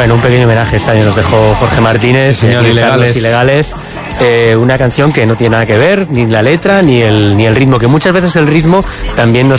Bueno, un pequeño homenaje este año nos dejó Jorge Martínez, sí, señor, Ilegales. Una canción que no tiene nada que ver, ni la letra, ni el ritmo, que muchas veces el ritmo también nos